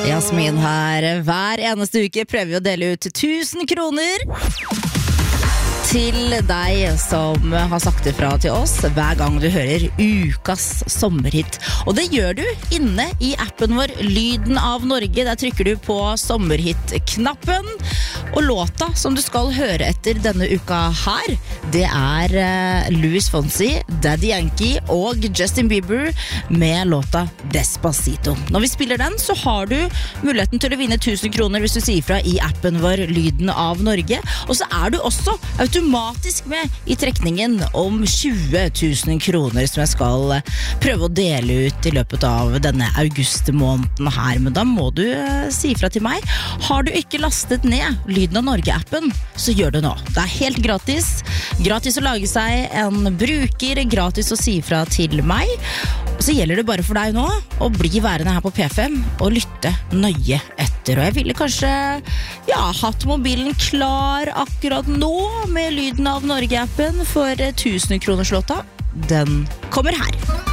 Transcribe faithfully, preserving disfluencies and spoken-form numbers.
Jasmin her. Hver eneste uke prøver vi å dele ut tusen kroner til deg som har sagt ifra til oss hver gang du hører ukas sommerhit. Og det gjør du inne i appen vår Lyden av Norge. Der trykker du på sommerhit-knappen. Og låta som du skal høre etter denne uka her, det er uh, Luis Fonsi, Daddy Yankee og Justin Bieber med låta Despacito. Når vi spiller den, så har du muligheten til å vinne tusen kroner hvis du sier fra i appen vår Lyden av Norge. Og så er du også automatisk med i trekningen om tjue tusen kroner som jeg skal prøve å dele ut i løpet av denne augustmåneden her. Men da må du uh, si fra til meg. Har du ikke lastet ned Lyden av Norge-appen, så gjør det nå. Det er helt gratis. Gratis å lage seg en bruker, gratis å si fra til meg. Og så gjelder det bare for deg nå å bli værende her på P fem og lytte nøye etter. Og jeg ville kanskje ja, hatt mobilen klar akkurat nå med Lyden av Norge-appen for tusen kronerslåta. Den kommer her.